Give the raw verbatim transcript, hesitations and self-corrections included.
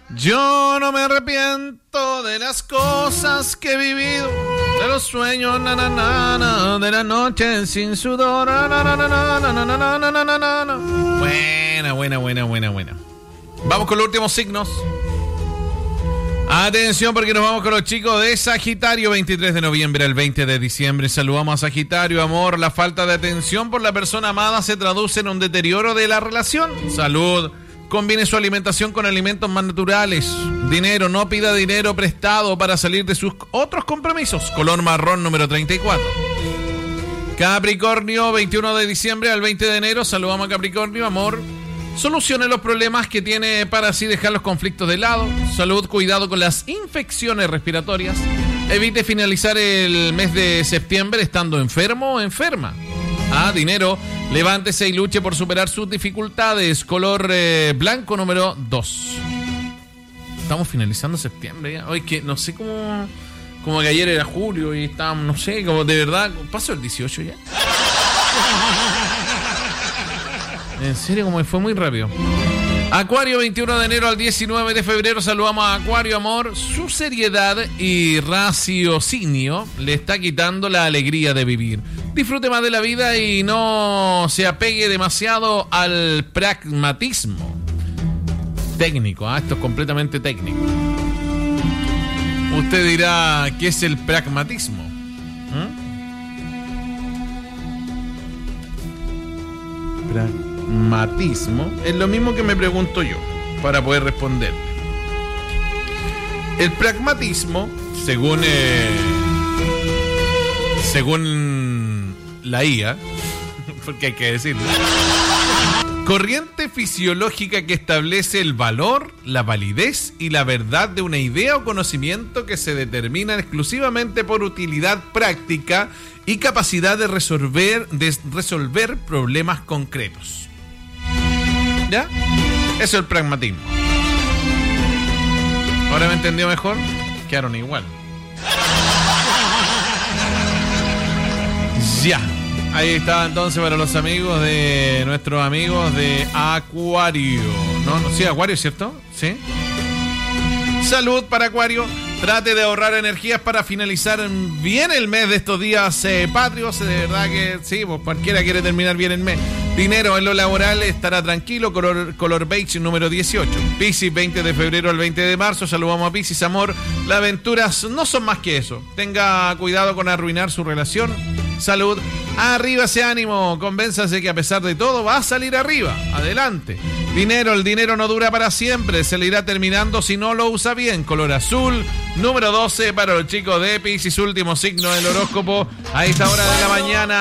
Yo no me arrepiento de las cosas que he vivido, de los sueños, na, na, na, na, de la noche sin sudor. Na, na, na, na, na, na, na, na, na, na, na. Buena, buena, buena, buena, buena. Vamos con los últimos signos. Atención, porque nos vamos con los chicos de Sagitario, veintitrés de noviembre al veinte de diciembre. Saludamos a Sagitario. Amor, la falta de atención por la persona amada se traduce en un deterioro de la relación. Salud, combine su alimentación con alimentos más naturales. Dinero, no pida dinero prestado para salir de sus otros compromisos. Color marrón número treinta y cuatro. Capricornio, veintiuno de diciembre al veinte de enero. Saludamos a Capricornio. Amor, solucione los problemas que tiene para así dejar los conflictos de lado. Salud, cuidado con las infecciones respiratorias. Evite finalizar el mes de septiembre estando enfermo o enferma. Ah, dinero, levántese y luche por superar sus dificultades. Color eh, blanco número dos. Estamos finalizando septiembre ya. Hoy que no sé cómo... Como que ayer era julio y estábamos, no sé, como de verdad... ¿Pasó el dieciocho ya? En serio, como fue muy rápido. Acuario, veintiuno de enero al diecinueve de febrero. Saludamos a Acuario, amor. Su seriedad y raciocinio le está quitando la alegría de vivir. Disfrute más de la vida y no se apegue demasiado al pragmatismo. Técnico, ¿ah? Esto es completamente técnico. Usted dirá, ¿qué es el pragmatismo? ¿Mm? Pragmatismo es lo mismo que me pregunto yo para poder responder. El pragmatismo, según eh, según la I A, porque hay que decirlo, corriente fisiológica que establece el valor, la validez y la verdad de una idea o conocimiento que se determinan exclusivamente por utilidad práctica y capacidad de resolver, de resolver problemas concretos. ¿Ya? Eso es el pragmatismo. ¿Ahora me entendió mejor? Quedaron igual. Ya. Ahí está entonces para los amigos de... Nuestros amigos de Acuario. No, no, sí, Acuario, ¿cierto? Sí. Salud para Acuario. Trate de ahorrar energías para finalizar bien el mes de estos días eh, patrios. De verdad que sí, pues cualquiera quiere terminar bien el mes. Dinero en lo laboral estará tranquilo. Color, color beige número dieciocho. Piscis, veinte de febrero al veinte de marzo. Saludamos a Piscis, amor. Las aventuras no son más que eso. Tenga cuidado con arruinar su relación. Salud. Arriba ese ánimo. Convénzase que a pesar de todo va a salir arriba. Adelante. Dinero, el dinero no dura para siempre. Se le irá terminando si no lo usa bien. Color azul número doce para los chicos de Piscis, último signo del horóscopo a esta hora de la mañana.